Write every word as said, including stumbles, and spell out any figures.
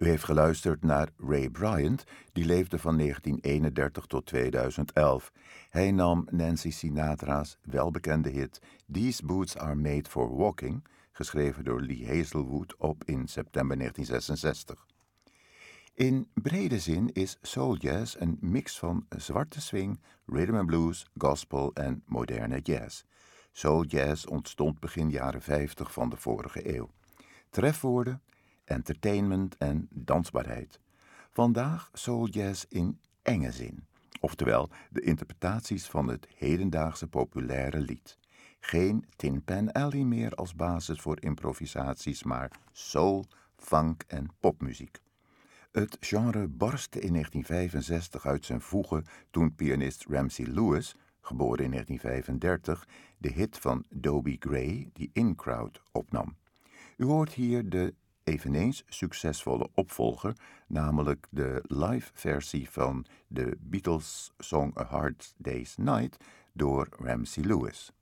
U heeft geluisterd naar Ray Bryant, die leefde van negentien eenendertig tot tweeduizend elf. Hij nam Nancy Sinatra's welbekende hit These Boots Are Made for Walking, geschreven door Lee Hazelwood, op in september negentien zesenzestig. In brede zin is soul jazz een mix van zwarte swing, rhythm and blues, gospel en moderne jazz. Soul jazz ontstond begin jaren vijftig van de vorige eeuw. Trefwoorden, entertainment en dansbaarheid. Vandaag soul jazz in enge zin, oftewel de interpretaties van het hedendaagse populaire lied. Geen Tin Pan Alley meer als basis voor improvisaties, maar soul, funk en popmuziek. Het genre barstte in negentien vijfenzestig uit zijn voegen toen pianist Ramsey Lewis, geboren in negentien vijfendertig, de hit van Dobie Gray, The In Crowd, opnam. U hoort hier de eveneens succesvolle opvolger, namelijk de live versie van de Beatles song A Hard Day's Night door Ramsey Lewis.